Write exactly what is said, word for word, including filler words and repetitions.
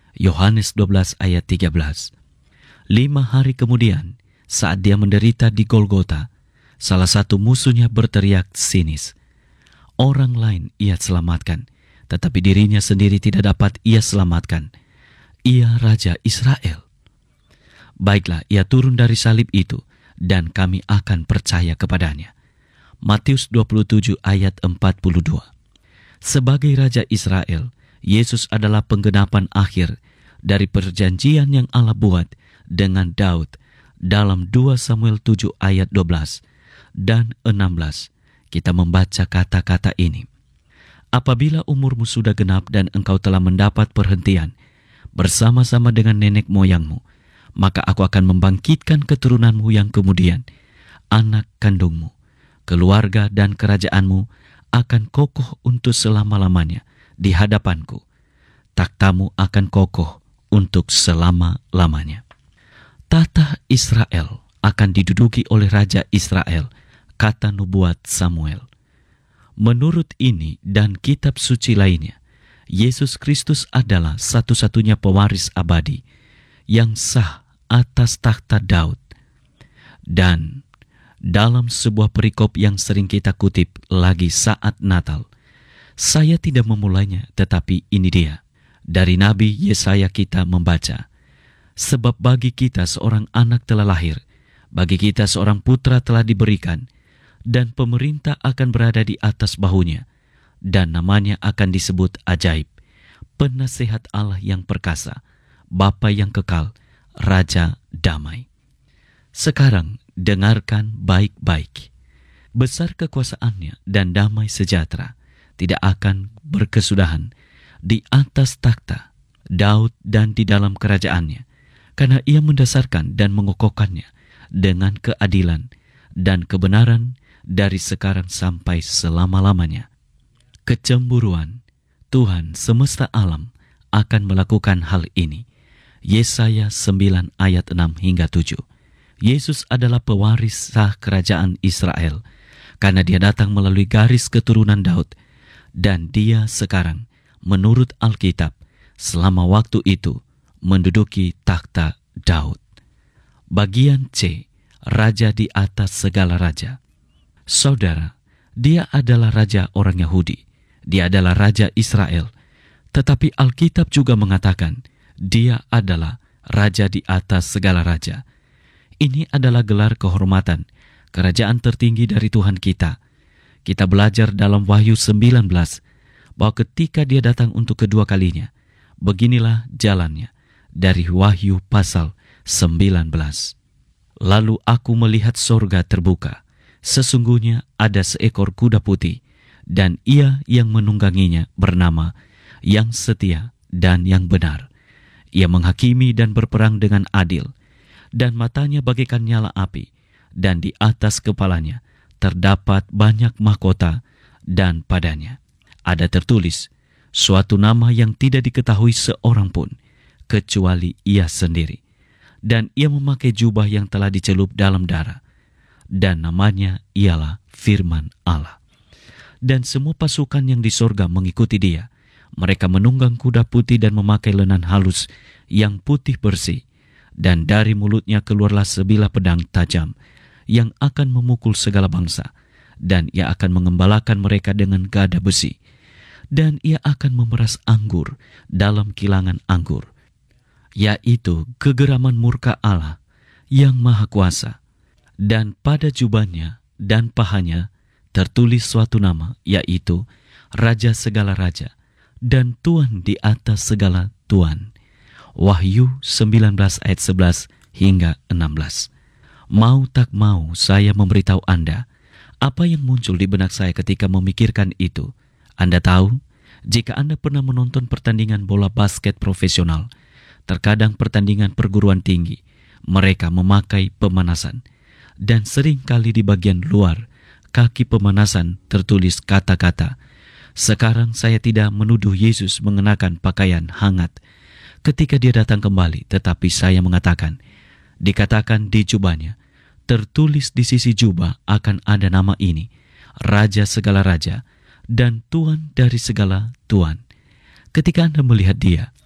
Yohanes dua belas ayat tiga belas. Lima hari kemudian, saat dia menderita di Golgota, salah satu musuhnya berteriak sinis. Orang lain ia selamatkan, tetapi dirinya sendiri tidak dapat ia selamatkan. Ia Raja Israel. Baiklah, ia turun dari salib itu, dan kami akan percaya kepadanya. Matius dua puluh tujuh ayat empat puluh dua. Sebagai Raja Israel, Yesus adalah penggenapan akhir dari perjanjian yang Allah buat dengan Daud dalam dua Samuel tujuh ayat dua belas dan enam belas. Kita membaca kata-kata ini. Apabila umurmu sudah genap dan engkau telah mendapat perhentian bersama-sama dengan nenek moyangmu, maka aku akan membangkitkan keturunanmu yang kemudian, anak kandungmu, keluarga dan kerajaanmu akan kokoh untuk selama-lamanya di hadapanku. Takhtamu akan kokoh untuk selama-lamanya. Tata Israel akan diduduki oleh Raja Israel, kata nubuat Samuel. Menurut ini dan kitab suci lainnya, Yesus Kristus adalah satu-satunya pewaris abadi yang sah atas takhta Daud. Dan dalam sebuah perikop yang sering kita kutip lagi saat Natal, saya tidak memulainya, tetapi ini dia. Dari Nabi Yesaya kita membaca, sebab bagi kita seorang anak telah lahir, bagi kita seorang putra telah diberikan, dan pemerintah akan berada di atas bahunya, dan namanya akan disebut Ajaib, Penasehat Allah yang perkasa, Bapa yang kekal, Raja damai. Sekarang dengarkan baik-baik. Besar kekuasaannya dan damai sejahtera tidak akan berkesudahan di atas takhta Daud dan di dalam kerajaannya, karena ia mendasarkan dan mengokohkannya dengan keadilan dan kebenaran dari sekarang sampai selama-lamanya. Kecemburuan Tuhan semesta alam akan melakukan hal ini. Yesaya sembilan ayat enam hingga tujuh. Yesus adalah pewaris sah kerajaan Israel karena dia datang melalui garis keturunan Daud, dan dia sekarang menurut Alkitab selama waktu itu menduduki takhta Daud. Bagian C, Raja di atas segala raja. Saudara, dia adalah raja orang Yahudi, dia adalah Raja Israel, tetapi Alkitab juga mengatakan dia adalah Raja di atas segala raja. Ini adalah gelar kehormatan, kerajaan tertinggi dari Tuhan kita. Kita belajar dalam Wahyu sembilan belas bahwa ketika dia datang untuk kedua kalinya, beginilah jalannya dari Wahyu pasal sembilan belas. Lalu aku melihat sorga terbuka, sesungguhnya ada seekor kuda putih, dan ia yang menungganginya bernama Yang Setia dan Yang Benar. Ia menghakimi dan berperang dengan adil, dan matanya bagaikan nyala api, dan di atas kepalanya terdapat banyak mahkota, dan padanya ada tertulis suatu nama yang tidak diketahui seorang pun, kecuali ia sendiri. Dan ia memakai jubah yang telah dicelup dalam darah, dan namanya ialah Firman Allah. Dan semua pasukan yang di sorga mengikuti dia. Mereka menunggang kuda putih dan memakai lenan halus yang putih bersih, dan dari mulutnya keluarlah sebilah pedang tajam yang akan memukul segala bangsa, dan ia akan mengembalakan mereka dengan gada besi, dan ia akan memeras anggur dalam kilangan anggur, yaitu kegeraman murka Allah yang maha kuasa. Dan pada jubahnya dan pahanya tertulis suatu nama, yaitu Raja segala raja dan Tuan di atas segala tuan. Wahyu sembilan belas ayat sebelas hingga enam belas. Mau tak mau saya memberitahu Anda apa yang muncul di benak saya ketika memikirkan itu. Anda tahu, jika Anda pernah menonton pertandingan bola basket profesional, terkadang pertandingan perguruan tinggi, mereka memakai pemanasan, dan sering kali di bagian luar kaki pemanasan tertulis kata-kata, "Sekarang saya tidak menuduh Yesus mengenakan pakaian hangat ketika dia datang kembali, tetapi saya mengatakan, dikatakan di jubahnya, tertulis di sisi jubah akan ada nama ini, Raja segala raja dan Tuan dari segala tuan." Ketika Anda melihat dia,